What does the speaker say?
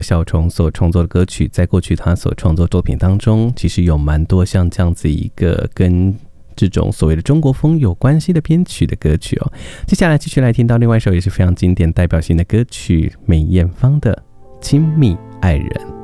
小虫所创作的歌曲，在过去他所创作作品当中，其实有蛮多像这样子一个跟这种所谓的中国风有关系的编曲的歌曲哦。接下来继续来听到另外一首也是非常经典代表性的歌曲，梅艳芳的《亲密爱人》。